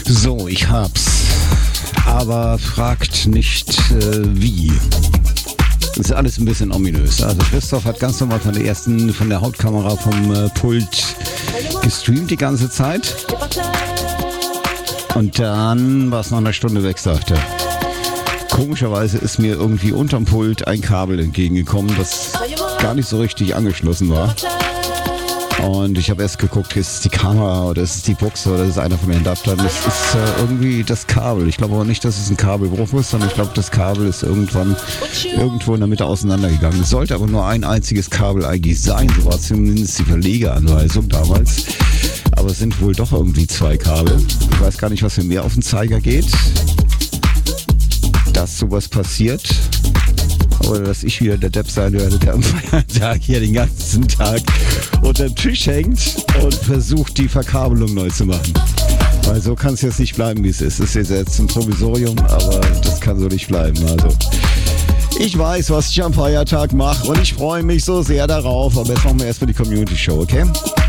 So, ich hab's. Aber fragt nicht wie. Das ist alles ein bisschen ominös. Also Christoph hat ganz normal von der Hauptkamera vom Pult gestreamt die ganze Zeit. Und dann war es nach einer Stunde weg, sagte er. Komischerweise ist mir irgendwie unterm Pult ein Kabel entgegengekommen, das gar nicht so richtig angeschlossen war. Und ich habe erst geguckt, ist es die Kamera oder ist es die Buchse oder ist es einer von den Adaptern. Das ist irgendwie das Kabel. Ich glaube aber nicht, dass es ein Kabelbruch ist, sondern ich glaube, das Kabel ist irgendwo in der Mitte auseinandergegangen. Es sollte aber nur ein einziges Kabel eigentlich sein. So war zumindest die Verlegeanweisung damals. Aber es sind wohl doch irgendwie zwei Kabel. Ich weiß gar nicht, was mir mehr auf den Zeiger geht. Dass sowas passiert. Oder dass ich wieder der Depp sein werde, der am Feiertag hier den ganzen Tag unter dem Tisch hängt und versucht, die Verkabelung neu zu machen. Weil so kann es jetzt nicht bleiben, wie es ist. Es ist jetzt ein Provisorium, aber das kann so nicht bleiben. Also ich weiß, was ich am Feiertag mache und ich freue mich so sehr darauf. Aber jetzt machen wir erstmal die Community-Show, okay?